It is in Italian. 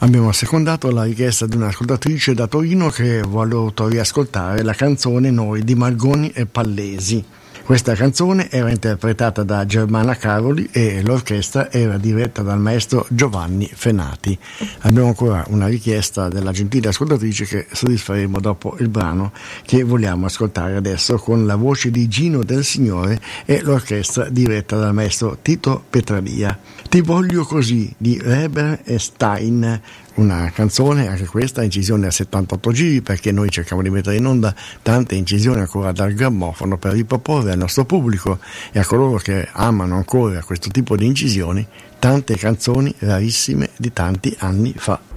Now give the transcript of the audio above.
Abbiamo assecondato la richiesta di un'ascoltatrice da Torino che ha voluto riascoltare la canzone Noi di Margoni e Pallesi. Questa canzone era interpretata da Germana Caroli e l'orchestra era diretta dal maestro Giovanni Fenati. Abbiamo ancora una richiesta della gentile ascoltatrice che soddisferemo dopo il brano che vogliamo ascoltare adesso con la voce di Gino Del Signore e l'orchestra diretta dal maestro Tito Petralia. Ti voglio così di Reber e Stein, una canzone anche questa incisione a 78 giri, perché noi cerchiamo di mettere in onda tante incisioni ancora dal grammofono per riproporre al nostro pubblico e a coloro che amano ancora questo tipo di incisioni tante canzoni rarissime di tanti anni fa.